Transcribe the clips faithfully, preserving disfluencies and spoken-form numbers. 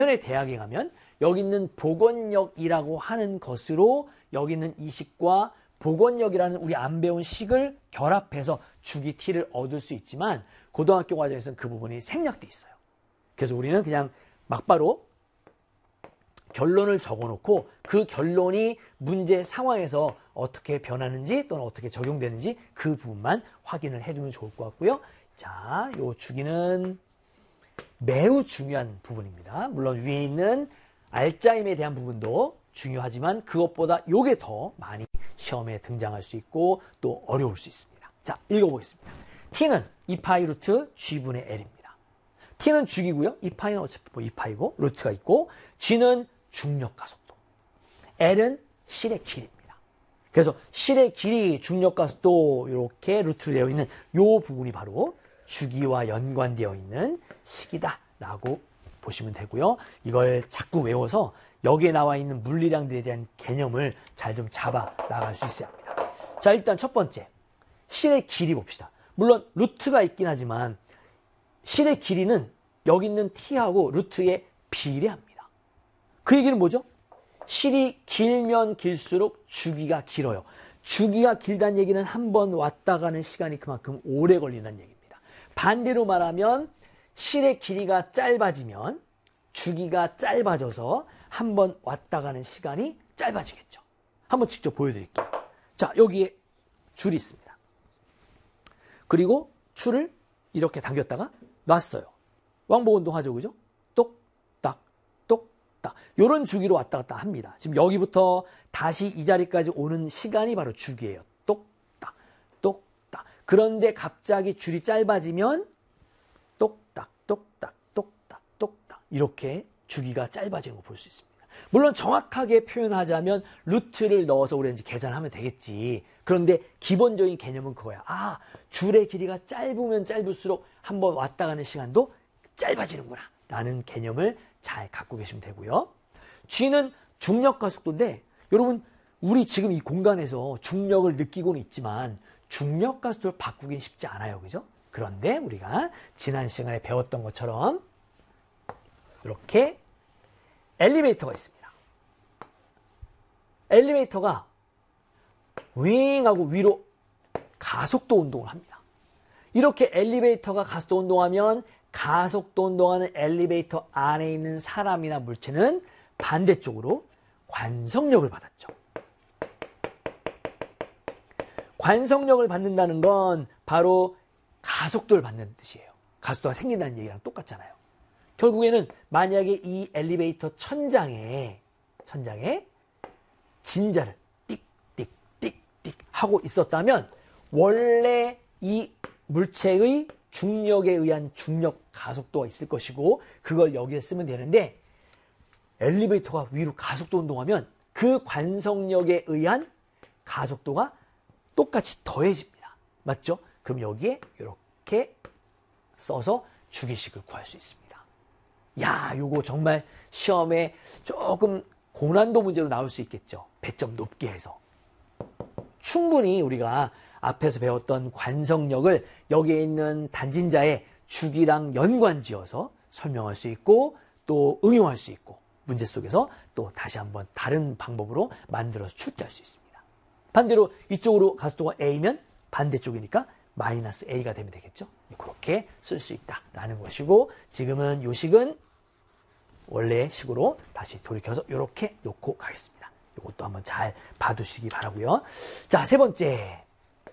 에 대학에 가면 여기 있는 복원력이라고 하는 것으로 여기 있는 이 식과 복원력이라는 우리 안 배운 식을 결합해서 주기 t를 얻을 수 있지만 고등학교 과정에서는 그 부분이 생략돼 있어요. 그래서 우리는 그냥 막바로 결론을 적어놓고 그 결론이 문제 상황에서 어떻게 변하는지 또는 어떻게 적용되는지 그 부분만 확인을 해두면 좋을 것 같고요. 자, 요 주기는 매우 중요한 부분입니다. 물론 위에 있는 알짜임에 대한 부분도 중요하지만 그것보다 요게 더 많이 시험에 등장할 수 있고 또 어려울 수 있습니다. 자, 읽어보겠습니다. t는 이 파이 루트 g분의 l입니다. t는 주기고요. 이 파이는 어차피 뭐 이 파이고 루트가 있고 g는 중력 가속도, l은 실의 길이입니다. 그래서 실의 길이, 중력 가속도 이렇게 루트로 되어 있는 요 부분이 바로 주기와 연관되어 있는 식이다라고 보시면 되고요. 이걸 자꾸 외워서 여기에 나와 있는 물리량들에 대한 개념을 잘 좀 잡아 나갈 수 있어야 합니다. 자, 일단 첫 번째, 실의 길이 봅시다. 물론 루트가 있긴 하지만 실의 길이는 여기 있는 t하고 루트에 비례합니다. 그 얘기는 뭐죠? 실이 길면 길수록 주기가 길어요. 주기가 길다는 얘기는 한 번 왔다 가는 시간이 그만큼 오래 걸린다는 얘기입니다. 반대로 말하면 실의 길이가 짧아지면 주기가 짧아져서 한 번 왔다 가는 시간이 짧아지겠죠. 한번 직접 보여드릴게요. 자, 여기에 줄이 있습니다. 그리고 줄을 이렇게 당겼다가 놨어요. 왕복운동 하죠, 그죠? 똑딱, 똑딱. 이런 주기로 왔다 갔다 합니다. 지금 여기부터 다시 이 자리까지 오는 시간이 바로 주기예요. 똑딱, 똑딱. 그런데 갑자기 줄이 짧아지면 똑딱, 똑딱, 똑딱, 똑딱. 이렇게 주기가 짧아지는 거 볼 수 있습니다. 물론 정확하게 표현하자면 루트를 넣어서 우리가 이제 계산하면 되겠지. 그런데 기본적인 개념은 그거야. 아, 줄의 길이가 짧으면 짧을수록 한번 왔다 가는 시간도 짧아지는구나 라는 개념을 잘 갖고 계시면 되고요. G는 중력 가속도인데 여러분 우리 지금 이 공간에서 중력을 느끼고는 있지만 중력 가속도를 바꾸긴 쉽지 않아요. 그죠? 그런데 우리가 지난 시간에 배웠던 것처럼 이렇게 엘리베이터가 있습니다. 엘리베이터가 윙 하고 위로 가속도 운동을 합니다. 이렇게 엘리베이터가 가속도 운동하면 가속도 운동하는 엘리베이터 안에 있는 사람이나 물체는 반대쪽으로 관성력을 받았죠. 관성력을 받는다는 건 바로 가속도를 받는 뜻이에요. 가속도가 생긴다는 얘기랑 똑같잖아요. 결국에는 만약에 이 엘리베이터 천장에 천장에 진자를 띡띡띡띡 하고 있었다면 원래 이 물체의 중력에 의한 중력 가속도가 있을 것이고 그걸 여기에 쓰면 되는데 엘리베이터가 위로 가속도 운동하면 그 관성력에 의한 가속도가 똑같이 더해집니다. 맞죠? 그럼 여기에 이렇게 써서 주기식을 구할 수 있습니다. 야, 요거 정말 시험에 조금 고난도 문제로 나올 수 있겠죠. 배 점 높게 해서. 충분히 우리가 앞에서 배웠던 관성력을 여기에 있는 단진자의 주기랑 연관지어서 설명할 수 있고 또 응용할 수 있고 문제 속에서 또 다시 한번 다른 방법으로 만들어서 출제할 수 있습니다. 반대로 이쪽으로 가속도가 A면 반대쪽이니까 마이너스 A가 되면 되겠죠. 그렇게 쓸 수 있다라는 것이고 지금은 요 식은 원래의 식으로 다시 돌이켜서 이렇게 놓고 가겠습니다. 이것도 한번 잘 봐두시기 바라고요. 자, 세 번째.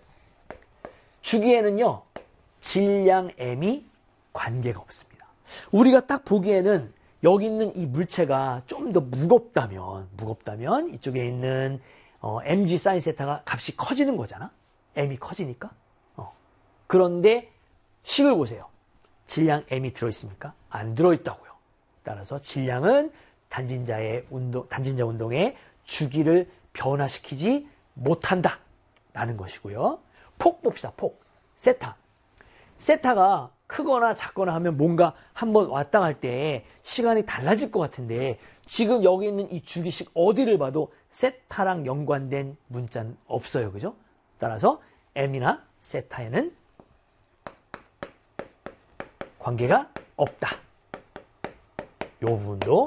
주기에는요. 질량 M이 관계가 없습니다. 우리가 딱 보기에는 여기 있는 이 물체가 좀 더 무겁다면 무겁다면 이쪽에 있는 어, 엠지 사인 세타가 값이 커지는 거잖아. M이 커지니까. 어. 그런데 식을 보세요. 질량 M이 들어있습니까? 안 들어있다고요. 따라서 질량은 단진자의 운동, 단진자 운동의 주기를 변화시키지 못한다. 라는 것이고요. 폭 봅시다. 폭. 세타. 세타가 크거나 작거나 하면 뭔가 한번 왔다 갈 때 시간이 달라질 것 같은데 지금 여기 있는 이 주기식 어디를 봐도 세타랑 연관된 문자는 없어요. 그죠? 따라서 M이나 세타에는 관계가 없다. 요 부분도